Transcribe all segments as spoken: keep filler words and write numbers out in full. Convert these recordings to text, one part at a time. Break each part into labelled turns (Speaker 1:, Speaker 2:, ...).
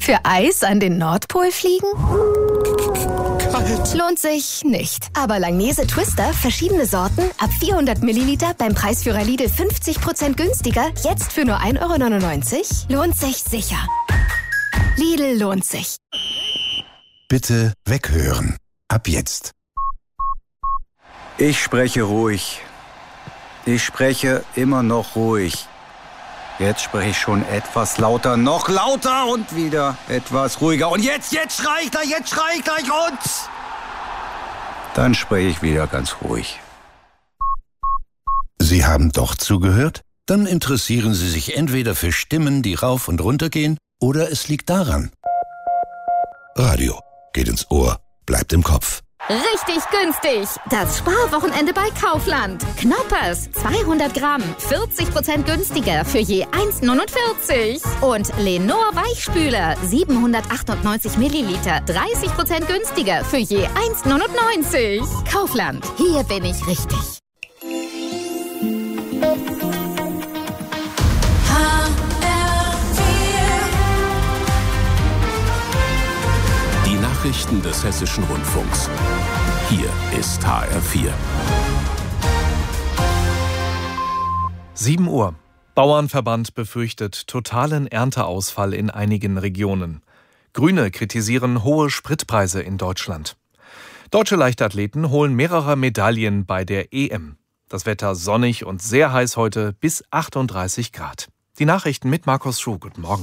Speaker 1: Für Eis an den Nordpol fliegen?
Speaker 2: Kalt.
Speaker 1: Lohnt sich nicht. Aber Langnese Twister, verschiedene Sorten, ab vierhundert Milliliter beim Preisführer Lidl fünfzig Prozent günstiger, jetzt für nur ein Euro neunundneunzig? Lohnt sich sicher. Lidl lohnt sich.
Speaker 3: Bitte weghören. Ab jetzt.
Speaker 4: Ich spreche ruhig. Ich spreche immer noch ruhig. Jetzt spreche ich schon etwas lauter, noch lauter und wieder etwas ruhiger. Und jetzt, jetzt schrei ich gleich, jetzt schrei ich gleich und... Dann spreche ich wieder ganz ruhig.
Speaker 3: Sie haben doch zugehört? Dann interessieren Sie sich entweder für Stimmen, die rauf und runter gehen, oder es liegt daran. Radio geht ins Ohr, bleibt im Kopf.
Speaker 5: Richtig günstig. Das Sparwochenende bei Kaufland. Knoppers, zweihundert Gramm, vierzig Prozent günstiger für je eins neunundvierzig. Und Lenor Weichspüler, siebenhundertachtundneunzig Milliliter, dreißig Prozent günstiger für je eins neunundneunzig. Kaufland, hier bin ich richtig.
Speaker 6: Nachrichten des Hessischen Rundfunks. Hier ist H R vier.
Speaker 7: sieben Uhr. Bauernverband befürchtet totalen Ernteausfall in einigen Regionen. Grüne kritisieren hohe Spritpreise in Deutschland. Deutsche Leichtathleten holen mehrere Medaillen bei der E M. Das Wetter sonnig und sehr heiß heute, bis achtunddreißig Grad. Die Nachrichten mit Markus Schuh. Guten Morgen.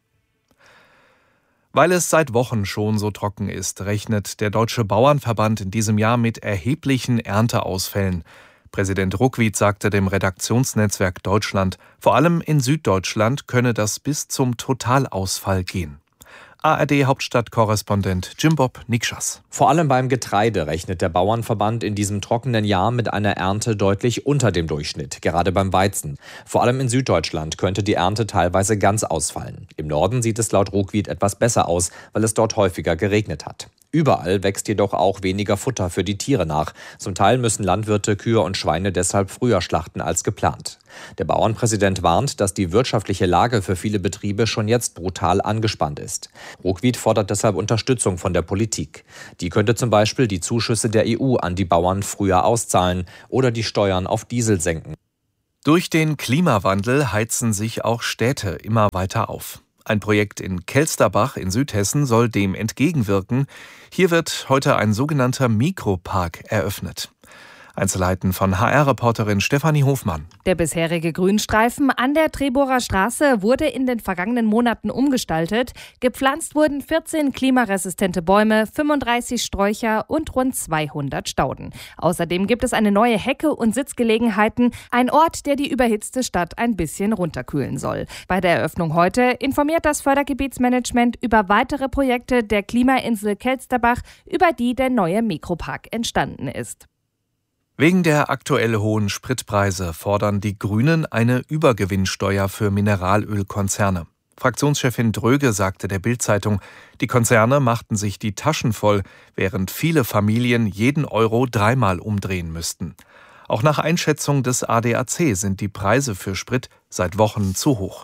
Speaker 7: Weil es seit Wochen schon so trocken ist, rechnet der Deutsche Bauernverband in diesem Jahr mit erheblichen Ernteausfällen. Präsident Ruckwied sagte dem Redaktionsnetzwerk Deutschland, vor allem in Süddeutschland könne das bis zum Totalausfall gehen. A R D-Hauptstadtkorrespondent Jim-Bob Nikschas.
Speaker 8: Vor allem beim Getreide rechnet der Bauernverband in diesem trockenen Jahr mit einer Ernte deutlich unter dem Durchschnitt, gerade beim Weizen. Vor allem in Süddeutschland könnte die Ernte teilweise ganz ausfallen. Im Norden sieht es laut Ruckwied etwas besser aus, weil es dort häufiger geregnet hat. Überall wächst jedoch auch weniger Futter für die Tiere nach. Zum Teil müssen Landwirte Kühe und Schweine deshalb früher schlachten als geplant. Der Bauernpräsident warnt, dass die wirtschaftliche Lage für viele Betriebe schon jetzt brutal angespannt ist. Ruckwied fordert deshalb Unterstützung von der Politik. Die könnte zum Beispiel die Zuschüsse der E U an die Bauern früher auszahlen oder die Steuern auf Diesel senken.
Speaker 7: Durch den Klimawandel heizen sich auch Städte immer weiter auf. Ein Projekt in Kelsterbach in Südhessen soll dem entgegenwirken. Hier wird heute ein sogenannter Mikropark eröffnet. Einzelheiten von H R-Reporterin Stefanie Hofmann.
Speaker 9: Der bisherige Grünstreifen an der Treborer Straße wurde in den vergangenen Monaten umgestaltet. Gepflanzt wurden vierzehn klimaresistente Bäume, fünfunddreißig Sträucher und rund zweihundert Stauden. Außerdem gibt es eine neue Hecke und Sitzgelegenheiten, ein Ort, der die überhitzte Stadt ein bisschen runterkühlen soll. Bei der Eröffnung heute informiert das Fördergebietsmanagement über weitere Projekte der Klimainsel Kelsterbach, über die der neue Mikropark entstanden ist.
Speaker 7: Wegen der aktuell hohen Spritpreise fordern die Grünen eine Übergewinnsteuer für Mineralölkonzerne. Fraktionschefin Dröge sagte der Bild-Zeitung, die Konzerne machten sich die Taschen voll, während viele Familien jeden Euro dreimal umdrehen müssten. Auch nach Einschätzung des A D A C sind die Preise für Sprit seit Wochen zu hoch.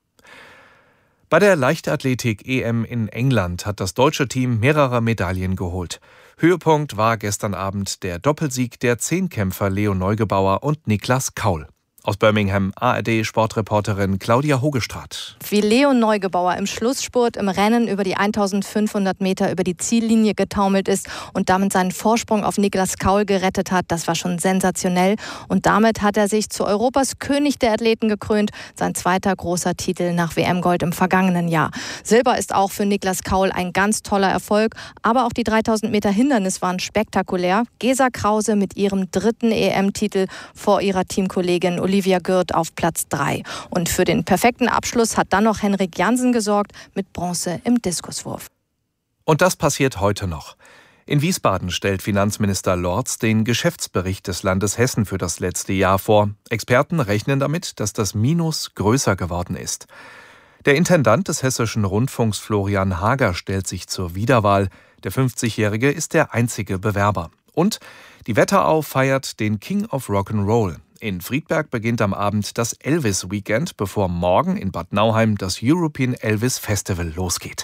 Speaker 7: Bei der Leichtathletik-E M in England hat das deutsche Team mehrere Medaillen geholt. Höhepunkt war gestern Abend der Doppelsieg der Zehnkämpfer Leo Neugebauer und Niklas Kaul. Aus Birmingham A R D-Sportreporterin Claudia Hogestraat.
Speaker 10: Wie Leo Neugebauer im Schlussspurt im Rennen über die eintausendfünfhundert Meter über die Ziellinie getaumelt ist und damit seinen Vorsprung auf Niklas Kaul gerettet hat, das war schon sensationell. Und damit hat er sich zu Europas König der Athleten gekrönt, sein zweiter großer Titel nach W M-Gold im vergangenen Jahr. Silber ist auch für Niklas Kaul ein ganz toller Erfolg, aber auch die dreitausend Meter Hindernis waren spektakulär. Gesa Krause mit ihrem dritten E M-Titel vor ihrer Teamkollegin Olivia Gürt auf Platz drei. Und für den perfekten Abschluss hat dann noch Henrik Jansen gesorgt mit Bronze im Diskuswurf.
Speaker 7: Und das passiert heute noch. In Wiesbaden stellt Finanzminister Lorz den Geschäftsbericht des Landes Hessen für das letzte Jahr vor. Experten rechnen damit, dass das Minus größer geworden ist. Der Intendant des Hessischen Rundfunks Florian Hager stellt sich zur Wiederwahl. Der fünfzigjährige ist der einzige Bewerber. Und die Wetterau feiert den King of Rock'n'Roll. In Friedberg beginnt am Abend das Elvis Weekend, bevor morgen in Bad Nauheim das European Elvis Festival losgeht.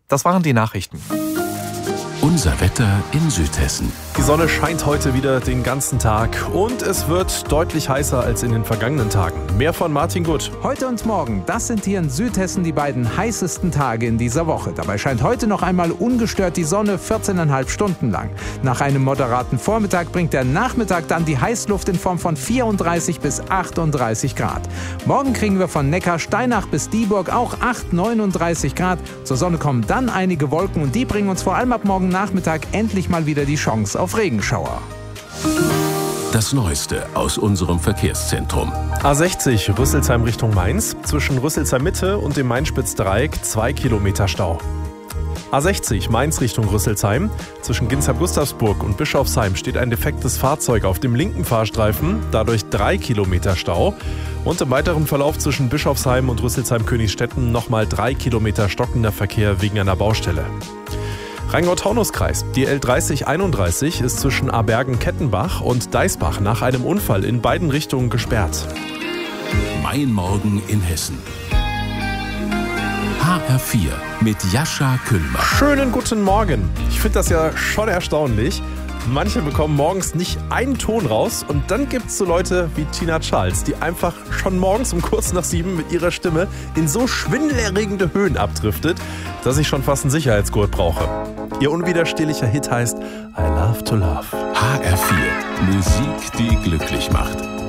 Speaker 7: Das waren die Nachrichten.
Speaker 6: Unser Wetter in Südhessen.
Speaker 2: Die Sonne scheint heute wieder den ganzen Tag und es wird deutlich heißer als in den vergangenen Tagen. Mehr von Martin Gutt.
Speaker 11: Heute und morgen, das sind hier in Südhessen die beiden heißesten Tage in dieser Woche. Dabei scheint heute noch einmal ungestört die Sonne vierzehneinhalb Stunden lang. Nach einem moderaten Vormittag bringt der Nachmittag dann die Heißluft in Form von vierunddreißig bis achtunddreißig Grad. Morgen kriegen wir von Neckarsteinach bis Dieburg auch acht, neununddreißig Grad. Zur Sonne kommen dann einige Wolken und die bringen uns vor allem ab morgen Nachmittag endlich mal wieder die Chance auf Regenschauer.
Speaker 6: Das Neueste aus unserem Verkehrszentrum.
Speaker 2: A sechzig Rüsselsheim Richtung Mainz. Zwischen Rüsselsheim Mitte und dem Main-Spitz-Dreieck zwei Kilometer Stau. A sechzig Mainz Richtung Rüsselsheim. Zwischen Ginsheim-Gustavsburg und Bischofsheim steht ein defektes Fahrzeug auf dem linken Fahrstreifen. Dadurch drei Kilometer Stau. Und im weiteren Verlauf zwischen Bischofsheim und Rüsselsheim-Königsstetten nochmal drei Kilometer stockender Verkehr wegen einer Baustelle. Rheingau-Taunus-Kreis. Die L dreißig einunddreißig ist zwischen Abergen-Kettenbach und Deisbach nach einem Unfall in beiden Richtungen gesperrt.
Speaker 6: Mein Morgen in Hessen. H R vier mit Jascha Kühlmann.
Speaker 2: Schönen guten Morgen. Ich finde das ja schon erstaunlich. Manche bekommen morgens nicht einen Ton raus und dann gibt es so Leute wie Tina Charles, die einfach schon morgens um kurz nach sieben mit ihrer Stimme in so schwindelerregende Höhen abdriftet, dass ich schon fast einen Sicherheitsgurt brauche. Ihr unwiderstehlicher Hit heißt I Love to Love.
Speaker 6: H R vier. Musik, die glücklich macht.